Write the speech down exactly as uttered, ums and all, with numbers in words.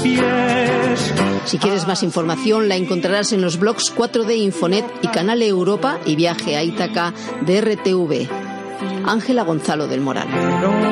pies. Si quieres más información, la encontrarás en los blogs cuatro D Infonet y Canal Europa y Viaje a Ítaca de R T V. Ángela Gonzalo del Moral.